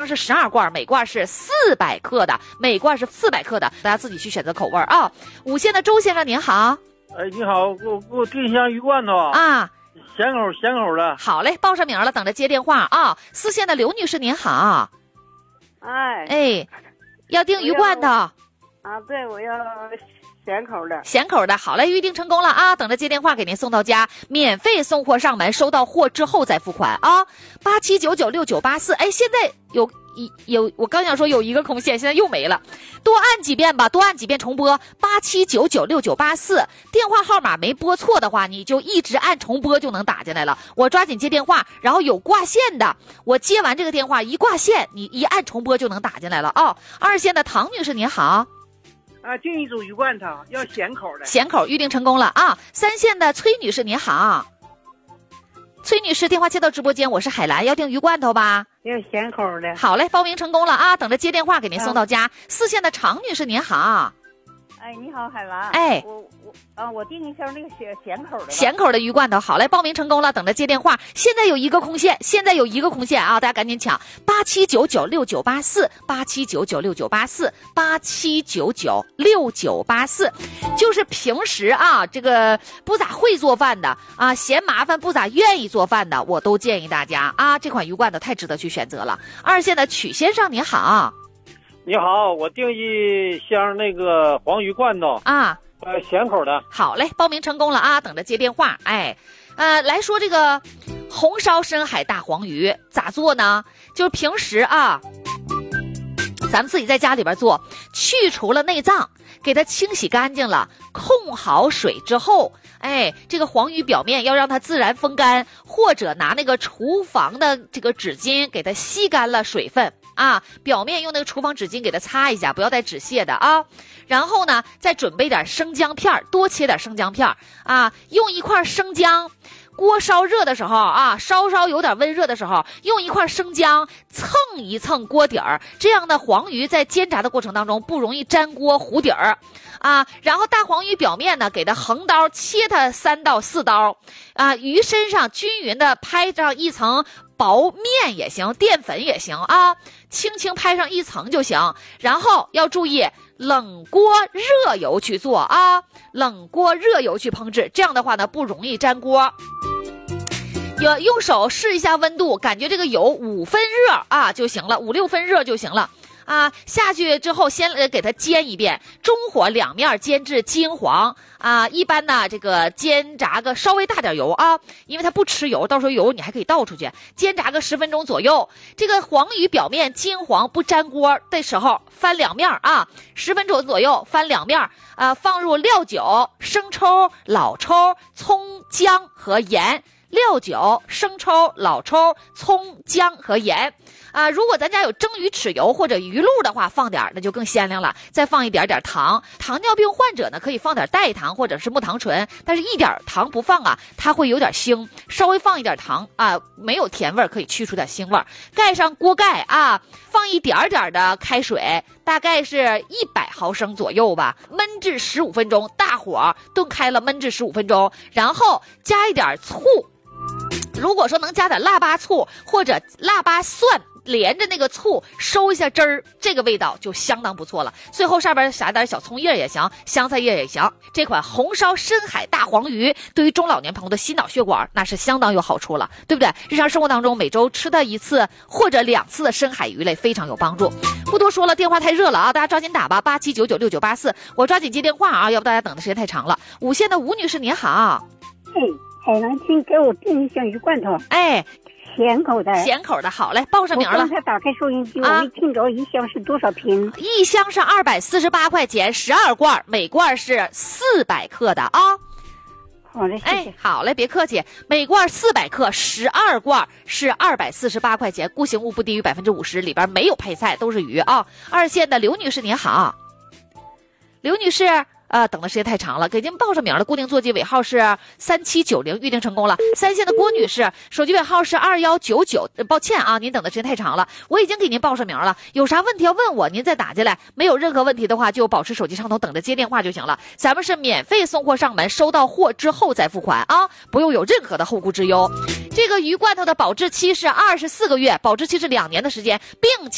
是12罐，每罐是400克的，每罐是400克的，大家自己去选择口味啊。5线的周先生您好。 哎，你好，给我订一箱鱼罐头啊， 咸口的。 好嘞，报上名了，等着接电话啊。4线的刘女士您好。哎，要订鱼罐头啊？对，我要咸口的。 咸口的，好嘞，预定成功了啊！等着接电话给您送到家，免费送货上门，收到货之后再付款啊！87996984，哎，现在有，我刚想说有一个空线，现在又没了，多按几遍吧，多按几遍重播87996984，电话号码没拨错的话，你就一直按重播就能打进来了。我抓紧接电话，然后有挂线的，我接完这个电话一挂线，你一按重播就能打进来了啊！2线的唐女士您好。 订一组鱼罐头，要咸口的。 咸口预定成功了啊！3线的崔女士您好。崔女士，电话接到直播间，我是海兰，要订鱼罐头吧？ 要咸口的。 好嘞，报名成功了啊！等着接电话给您送到家。4线的常女士您好。 哎，你好，海兰。 哎， 我订一箱那个咸口的。 咸口的鱼罐头，好嘞，报名成功了，等着接电话。现在有一个空线啊，大家赶紧抢！87996984，87996984，87996984，就是平时啊，这个不咋会做饭的啊，嫌麻烦不咋愿意做饭的，我都建议大家啊，这款鱼罐头太值得去选择了。2线的曲先生您好。 你好，我订一箱那个黄鱼罐头啊， 咸口的。 好嘞，报名成功了啊，等着接电话。哎，来说这个红烧深海大黄鱼咋做呢？就是平时啊，咱们自己在家里边做，去除了内脏，给它清洗干净了，控好水之后，哎，这个黄鱼表面要让它自然风干，或者拿那个厨房的这个纸巾给它吸干了水分啊，表面用那个厨房纸巾给它擦一下，不要带纸屑的啊。然后呢，再准备点生姜片，多切点生姜片啊，用一块生姜。锅烧热的时候啊，稍有点温热的时候，用一块生姜蹭一蹭锅底儿，这样的黄鱼在煎炸的过程当中不容易粘锅糊底儿啊。然后大黄鱼表面呢，给它横刀切它3到4刀啊，鱼身上均匀的拍上一层薄面也行，淀粉也行啊，轻轻拍上一层就行。然后要注意冷锅热油去做啊，冷锅热油去烹制，这样的话呢不容易粘锅。用手试一下温度，感觉这个油5分热啊就行了，5、6分热就行了啊。下去之后先给它煎一遍，中火2面煎至金黄啊。一般呢这个煎炸个稍微大点油啊，因为它不吃油，到时候油你还可以倒出去。煎炸个10分钟左右，这个黄鱼表面金黄不粘锅的时候翻2面啊，10分钟左右翻2面啊，放入料酒、生抽、老抽、葱、姜和盐。料酒、生抽、老抽、葱、姜和盐啊。如果咱家有蒸鱼豉油或者鱼露的话，放点那就更鲜亮了。再放一点糖。糖尿病患者呢，可以放点代糖或者是木糖醇，但是一点糖不放啊，它会有点腥。稍微放一点糖啊，没有甜味，可以去除点腥味。盖上锅盖啊，放一点点的开水，大概是100毫升左右吧，焖至15分钟，大火炖开了，焖至15分钟，然后加一点醋。如果说能加点腊八醋或者腊八蒜，连着那个醋收一下汁儿，这个味道就相当不错了。最后上边撒点小葱叶也行，香菜叶也行。这款红烧深海大黄鱼对于中老年朋友的心脑血管那是相当有好处了，对不对？日常生活当中每周吃它1次或者2次的深海鱼类非常有帮助。不多说了，电话太热了啊，大家抓紧打吧，87996984，我抓紧接电话啊，要不大家等的时间太长了。5线的吴女士您好。 海南请给我订一箱鱼罐头。 哎， 咸口的。 咸口的，好嘞，报上名了。 我刚才打开收音机，我没听着一箱是多少瓶？ 一箱是248块钱，12罐，每罐是400克的啊。 好嘞，谢谢。 哎，好嘞，别客气。每罐400克，12罐是248块钱，固形物不低于50%，里边没有配菜，都是鱼啊。2线的刘女士您好。刘女士。等的时间太长了，给您报上名了，固定座机尾号是3790，预定成功了。3线的郭女士，手机尾号是2199，抱歉啊，您等的时间太长了，我已经给您报上名了，有啥问题要问我，您再打进来，没有任何问题的话就保持手机畅通，等着接电话就行了。咱们是免费送货上门，收到货之后再付款啊，不用有任何的后顾之忧。这个鱼罐头的保质期是24个月，保质期是2年的时间，并且